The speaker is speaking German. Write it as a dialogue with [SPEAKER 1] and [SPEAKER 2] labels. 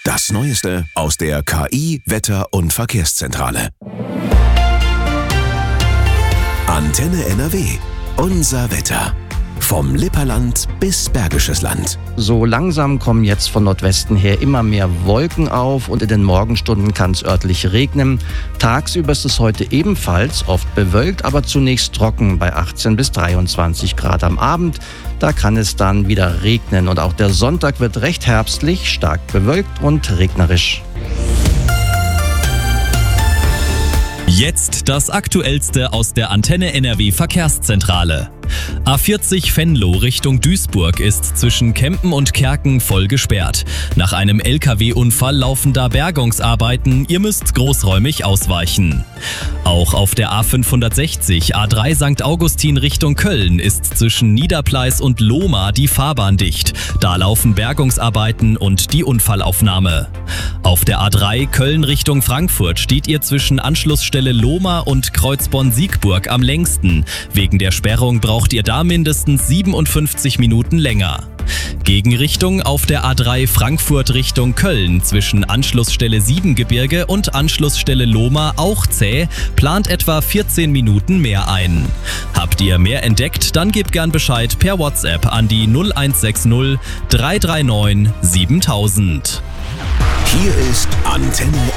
[SPEAKER 1] Das Neueste aus der KI, Wetter- und Verkehrszentrale. Antenne NRW. Unser Wetter. Vom Lipperland bis Bergisches Land.
[SPEAKER 2] So langsam kommen jetzt von Nordwesten her immer mehr Wolken auf und in den Morgenstunden kann es örtlich regnen. Tagsüber ist es heute ebenfalls oft bewölkt, aber zunächst trocken bei 18 bis 23 Grad am Abend. Da kann es dann wieder regnen und auch der Sonntag wird recht herbstlich, stark bewölkt und regnerisch.
[SPEAKER 3] Jetzt das Aktuellste aus der Antenne NRW Verkehrszentrale. A40 Venlo Richtung Duisburg ist zwischen Kempen und Kerken voll gesperrt. Nach einem LKW-Unfall laufen da Bergungsarbeiten. Ihr müsst großräumig ausweichen. Auch auf der A560 A3 St. Augustin Richtung Köln ist zwischen Niederpleis und Lohmar die Fahrbahn dicht. Da laufen Bergungsarbeiten und die Unfallaufnahme. Auf der A3 Köln Richtung Frankfurt steht ihr zwischen Anschlussstelle Lohmar und Kreuzborn-Siegburg am längsten. Wegen der Sperrung braucht ihr da mindestens 57 Minuten länger. Gegenrichtung auf der A3 Frankfurt Richtung Köln zwischen Anschlussstelle Siebengebirge und Anschlussstelle Lohmar auch zäh, plant etwa 14 Minuten mehr ein. Habt ihr mehr entdeckt, dann gebt gern Bescheid per WhatsApp an die 0160 339 7000.
[SPEAKER 1] Hier ist Antenne